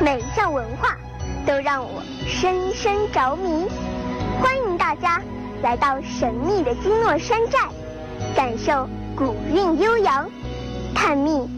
每一项文化都让我深深着迷。欢迎大家来到神秘的基诺山寨，感受古韵悠扬，探秘